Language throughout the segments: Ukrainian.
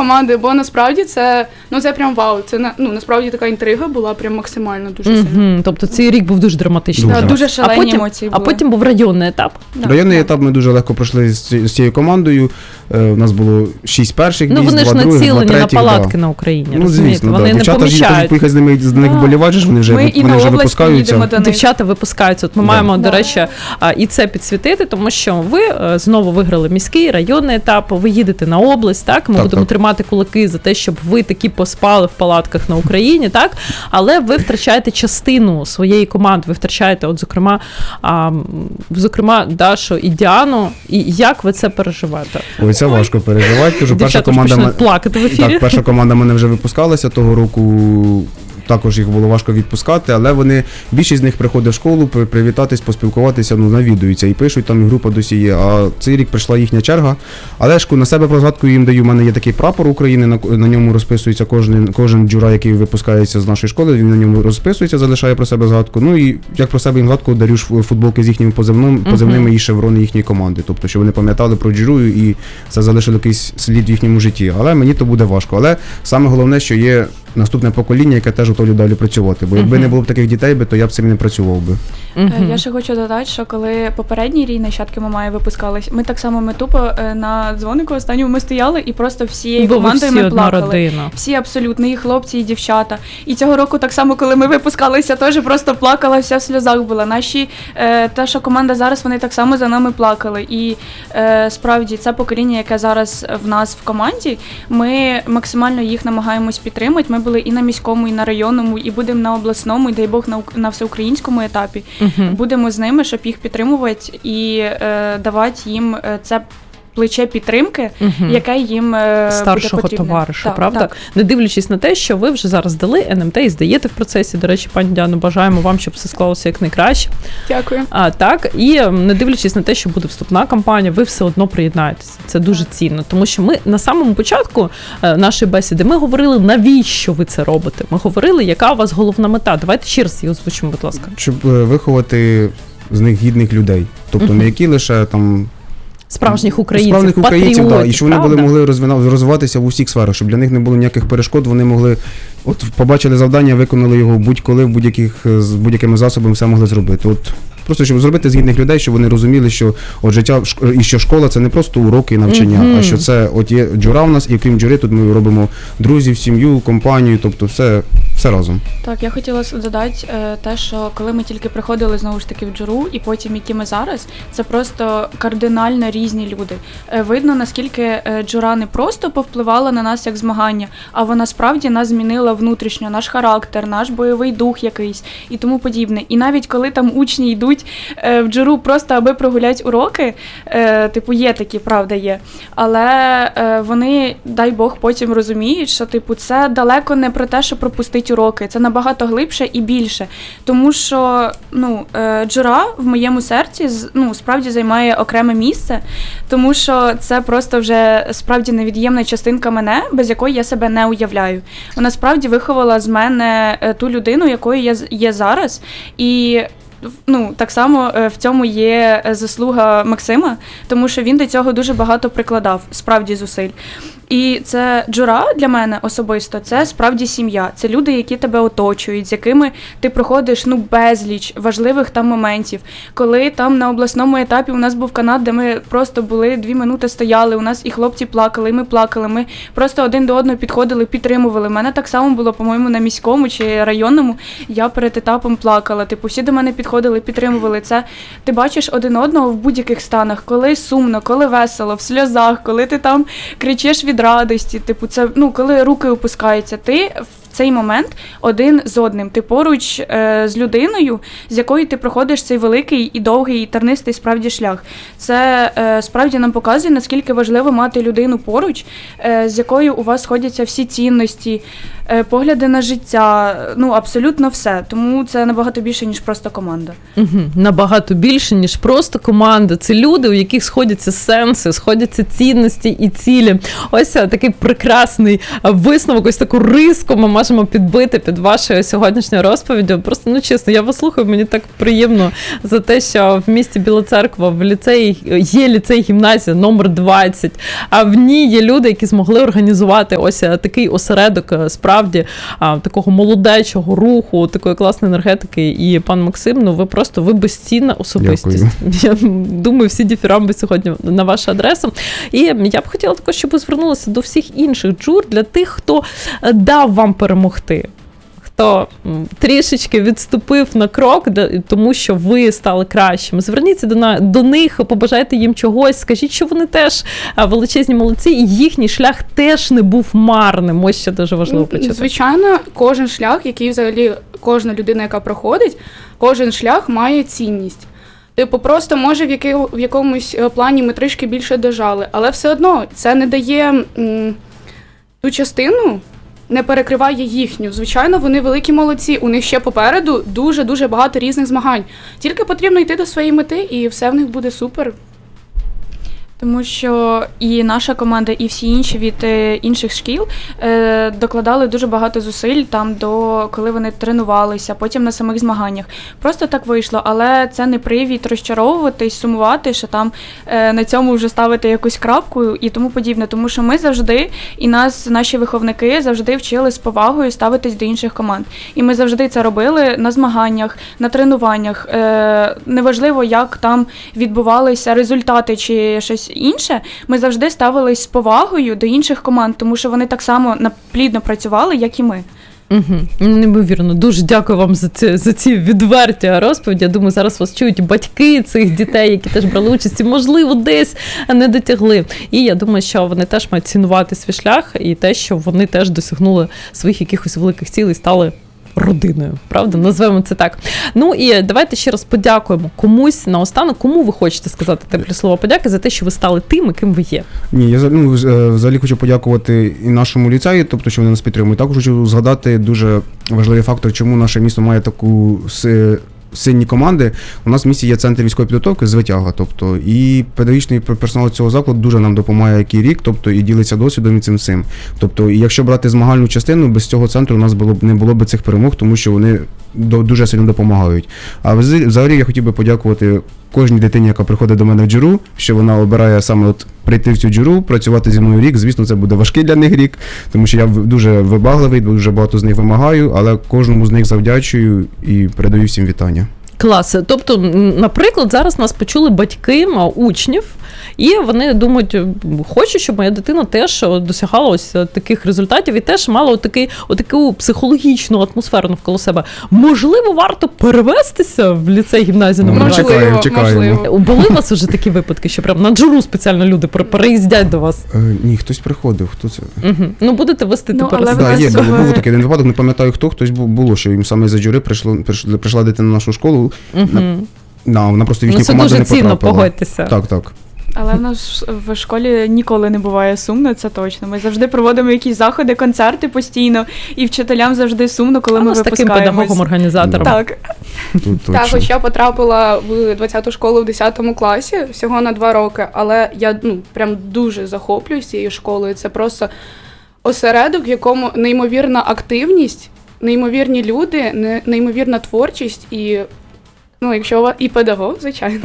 команди, бо насправді це прям вау. Це насправді така інтрига була прям максимально дуже сильна. Тобто цей рік був дуже драматичний. Дуже шалені емоції були. А потім був районний етап. Районний етап ми дуже легко пройшли з цією командою. У нас було 6 перших місць, 2 других, 2 третіх. Вони ж націлені на палатки на Україні, розумієте? Звісно, вони не дівчата помічають. Поїхати з них болівати, вони вже випускаються. Дівчата випускаються. От ми маємо, до речі, і це підсвітити, тому що ви знову виграли міський, районний етап, ви їдете на область, так? Ми будемо тримати кулаки за те, щоб ви таки поспали в палатках на Україні, так? Але ви втрачаєте частину своєї команди, ви втрачаєте, от, зокрема, Дашу і Діану. І як ви це переживаєте? Ой, це важко переживати. Кажу, дівчата почнуть плакати в ефірі. Так, перша команда мене вже випускалася того року. Також їх було важко відпускати, але більшість з них приходить в школу, привітатись, поспілкуватися, навідуються і пишуть, там і група досі є. А цей рік прийшла їхня черга. Але ж на себе про згадку їм даю, у мене є такий прапор України, на ньому розписується кожен джура, який випускається з нашої школи, він на ньому розписується, залишає про себе згадку. Ну і як про себе їм згадку дарю футболки з їхніми позивними і шеврони їхньої команди. Тобто, щоб вони пам'ятали про джуру і це залишило якийсь слід в їхньому житті. Але мені то буде важко. Але саме головне, що є наступне покоління, яке теж готові далі працювати. Бо якби не було б таких дітей, то я б цим не працював би. Я ще хочу додати, що коли попередній рік нащадки Мамаї випускались, ми так само тупо на дзвонику останньому ми стояли і просто всією командою ми плакали. Всі абсолютно, і хлопці, і дівчата. І цього року так само, коли ми випускалися, теж просто плакала, вся в сльозах була. Та, що команда зараз, вони так само за нами плакали. І справді це покоління, яке зараз в нас в команді, ми максимально їх намагаємось підтримати. Ми були і на міському, і на районному, і будемо на обласному, і дай Бог на всеукраїнському етапі. Будемо з ними, щоб їх підтримувати і давати їм це плече підтримки, яке їм старшого буде товариша, правда? Так. Не дивлячись на те, що ви вже зараз здали НМТ і здаєте в процесі. До речі, пані Діано, бажаємо вам, щоб все склалося як найкраще. Дякую. Так, і не дивлячись на те, що буде вступна кампанія, ви все одно приєднаєтеся. Це дуже цінно, тому що ми на самому початку нашої бесіди, ми говорили, навіщо ви це робите. Ми говорили, яка у вас головна мета. Давайте ще раз її озвучимо, будь ласка. Щоб виховати з них гідних людей. Тобто не які лише там справжніх українців, патріотів, і щоб вони могли розвиватися в усіх сферах, щоб для них не було ніяких перешкод, вони могли, побачили завдання, виконали його будь-коли, з будь-якими засобами все могли зробити. Просто щоб зробити з гідних людей, щоб вони розуміли, що життя і що школа це не просто уроки і навчання, а що це є джура в нас, і крім джури тут ми робимо друзів, сім'ю, компанію, тобто все разом. Так, я хотіла додати те, що коли ми тільки приходили знову ж таки в джуру, і потім які ми зараз, це просто кардинально різні люди. Видно, наскільки джура не просто повпливала на нас як змагання, а вона справді нас змінила внутрішньо, наш характер, наш бойовий дух якийсь і тому подібне. І навіть коли там учні йдуть в джуру просто аби прогуляти уроки, є такі, правда є, але вони, дай Бог, потім розуміють, що це далеко не про те, що пропустити уроки, це набагато глибше і більше, тому що джура в моєму серці справді займає окреме місце, тому що це просто вже справді невід'ємна частинка мене, без якої я себе не уявляю. Вона справді виховала з мене ту людину, якою я є зараз, і так само в цьому є заслуга Максима, тому що він до цього дуже багато прикладав, справді зусиль. І це джура для мене особисто, це справді сім'я. Це люди, які тебе оточують, з якими ти проходиш безліч важливих там моментів. Коли там на обласному етапі у нас був канат, де ми просто були 2 минути стояли, у нас і хлопці плакали, і ми плакали, ми просто один до одного підходили, підтримували. У мене так само було, по-моєму, на міському чи районному, я перед етапом плакала. Всі до мене підходили, підтримували. Це ти бачиш один одного в будь-яких станах, коли сумно, коли весело, в сльозах, коли ти там кричиш від радості, це, коли руки опускаються, ти в цей момент один з одним, ти поруч з людиною, з якою ти проходиш цей великий і довгий, і тернистий справді шлях. Це справді нам показує, наскільки важливо мати людину поруч, з якою у вас сходяться всі цінності, погляди на життя, ну абсолютно все. Тому це набагато більше, ніж просто команда. Набагато більше, ніж просто команда. Це люди, у яких сходяться сенси, сходяться цінності і цілі. Ось такий прекрасний висновок, ось таку риску ми можемо підбити під вашою сьогоднішньою розповіддю. Просто, ну чесно, я вас слухаю, мені так приємно за те, що в місті Біла Церква в ліцеї є ліцей-гімназія номер 20, а в ній є люди, які змогли організувати ось такий осередок справді такого молодечого руху, такої класної енергетики. І пан Максим, ну ви безцінна особистість. Дякую. Я думаю, всі діфірамби сьогодні на вашу адресу. І я б хотіла також, щоб ви звернулися до всіх інших джур, для тих, хто дав вам перемогти. Хто трішечки відступив на крок, тому що ви стали кращими. Зверніться до них, побажайте їм чогось, скажіть, що вони теж величезні молодці, і їхній шлях теж не був марним. Ось що дуже важливо почути. Звичайно, кожен шлях, який взагалі кожна людина, яка проходить, кожен шлях має цінність. Типу, просто, може, в якомусь плані ми трішки більше дожали, але все одно це не дає ту частину, не перекриває їхню. Звичайно, вони великі молодці, у них ще попереду дуже-дуже багато різних змагань. Тільки потрібно йти до своєї мети, і все в них буде супер. Тому що і наша команда, і всі інші від інших шкіл докладали дуже багато зусиль там коли вони тренувалися, потім на самих змаганнях. Просто так вийшло, але це не привід розчаровуватись, сумувати, що там на цьому вже ставити якусь крапку і тому подібне. Тому що ми завжди, і наші виховники завжди вчили з повагою ставитись до інших команд. І ми завжди це робили на змаганнях, на тренуваннях. Неважливо, як там відбувалися результати чи щось інше, ми завжди ставились з повагою до інших команд, тому що вони так само плідно працювали, як і ми. Неймовірно. Дуже дякую вам за ці відверті розповіді. Я думаю, зараз вас чують батьки цих дітей, які теж брали участь і, можливо, десь не дотягли. І я думаю, що вони теж мають цінувати свій шлях і те, що вони теж досягнули своїх якихось великих цілей, стали родиною, правда? Назвемо це так. Ну і давайте ще раз подякуємо комусь наостанок. Кому ви хочете сказати теплі слова подяки за те, що ви стали тим, ким ви є? Ні, я взагалі хочу подякувати і нашому ліцею, тобто, що вони нас підтримують. Також хочу згадати дуже важливий фактор, чому наше місто має таку сильні команди. У нас в місті є центр військової підготовки «Звитяга», тобто, і педагогічний персонал цього закладу дуже нам допомагає який рік, тобто, і ділиться досвідом і цим всім. Тобто, і якщо брати змагальну частину, без цього центру у нас не було б цих перемог, тому що вони дуже сильно допомагають. А взагалі я хотів би подякувати кожній дитині, яка приходить до мене в джуру, що вона обирає саме прийти в цю джуру, працювати зі мною рік. Звісно, це буде важкий для них рік, тому що я дуже вибагливий, дуже багато з них вимагаю, але кожному з них завдячую і передаю всім вітання. Клас. Тобто, наприклад, зараз нас почули батьки учнів, і вони думають, хочу, щоб моя дитина теж досягала ось таких результатів і теж мала отаку психологічну атмосферу навколо себе. Можливо, варто перевестися в ліцей-гімназію номер 20? Чекаємо. Були у вас вже такі випадки, що прям на джуру спеціально люди переїздять до вас? Ні, хтось приходив. Хто це? Ну, будете вести тепер. Був такий один випадок, не пам'ятаю хто, хтось було, що їм саме за джури прийшла дитина на нашу школу. Вона просто в їхню команду не потрапила. Це дуже цінно, погодьтеся. Так. Але в нас в школі ніколи не буває сумно, це точно. Ми завжди проводимо якісь заходи, концерти постійно, і вчителям завжди сумно, коли ми випускаємось. З таким педагогом-організатором. Так. Так, хоч я потрапила в 20-ту школу в 10 класі, всього на 2 роки, але я прям дуже захоплююсь цією школою. Це просто осередок, в якому неймовірна активність, неймовірні люди, неймовірна творчість і, якщо у вас і педагог, звичайно.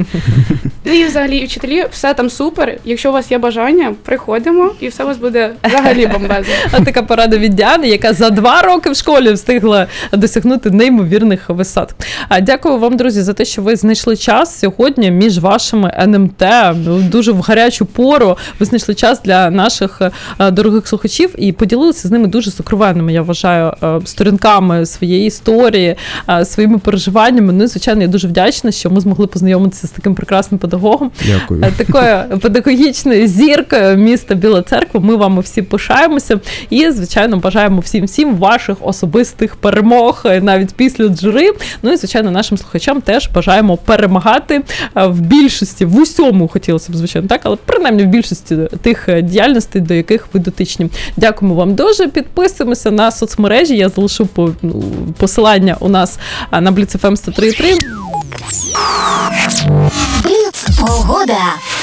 І взагалі і вчителі, все там супер. Якщо у вас є бажання, приходимо і все у вас буде взагалі бомбезно. А така порада від Діани, яка за 2 роки в школі встигла досягнути неймовірних висот. Дякую вам, друзі, за те, що ви знайшли час сьогодні між вашими НМТ. Дуже в гарячу пору ви знайшли час для наших дорогих слухачів і поділилися з ними дуже сокровенними, я вважаю, сторінками своєї історії, своїми переживаннями. Ну, звичайно, я дуже вдячна, що ми змогли познайомитися з таким прекрасним педагогом. Дякую. Такою педагогічною зіркою міста Біла Церква. Ми вами всі пишаємося і, звичайно, бажаємо всім ваших особистих перемог навіть після жури. Ну і, звичайно, нашим слухачам теж бажаємо перемагати в більшості, в усьому хотілося б, звичайно, так, але принаймні в більшості тих діяльностей, до яких ви дотичні. Дякуємо вам дуже. Підписуємося на соцмережі. Я залишу посилання у нас на Blitz FM 103.3. Бліц погода.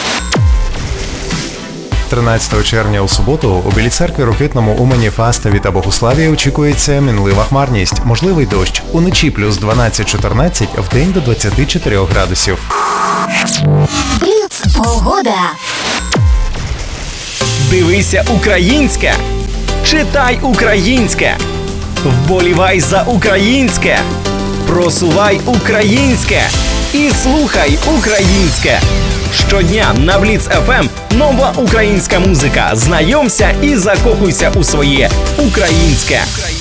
13 червня у суботу у Білій Церкві, Рокитному, Умані, Фастові та Богуславі очікується мінлива хмарність, можливий дощ. Уночі плюс 12-14, вдень до 24 градусів. Бліц погода. Дивися українське, читай українське, вболівай за українське, просувай українське і слухай українське. Щодня на Blitz FM нова українська музика. Знайомся і закохуйся у своє українське.